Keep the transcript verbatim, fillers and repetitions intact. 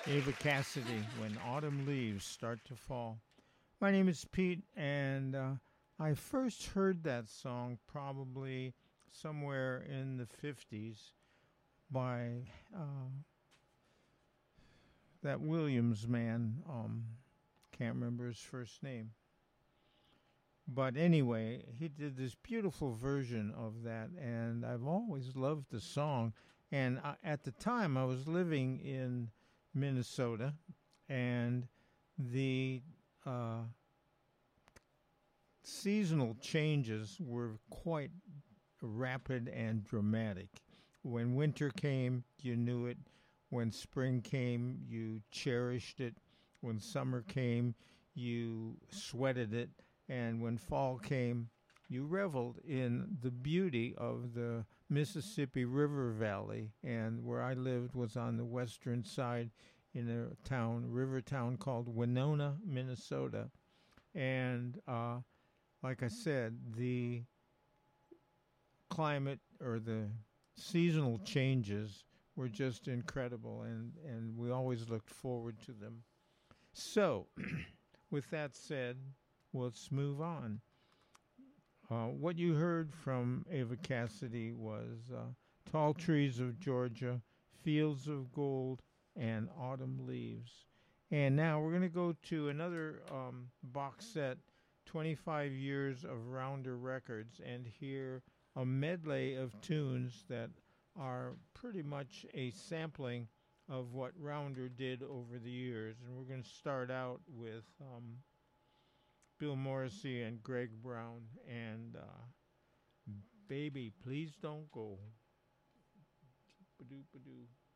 Ava Cassidy, When Autumn Leaves Start to Fall. My name is Pete, and uh, I first heard that song probably somewhere in the fifties by uh, that Williams man. Um, can't remember his first name. But anyway, he did this beautiful version of that, and I've always loved the song. And I, at the time, I was living in Minnesota, and the uh, seasonal changes were quite rapid and dramatic. When winter came, you knew it. When spring came, you cherished it. When summer came, you sweated it. And when fall came, you reveled in the beauty of the Mississippi River Valley. And where I lived was on the western side in a town, river town called Winona, Minnesota. And uh, like I said, the climate or the seasonal changes were just incredible, and, and we always looked forward to them. So, with that said, let's move on. Uh, what you heard from Ava Cassidy was uh, Tall Trees of Georgia, Fields of Gold, and Autumn Leaves. And now we're going to go to another um, box set, twenty-five Years of Rounder Records, and hear a medley of tunes that are pretty much a sampling of what Rounder did over the years. And we're going to start out with um, Bill Morrissey and Greg Brown and uh, Baby, Please Don't Go. Ba-doo, ba-doo.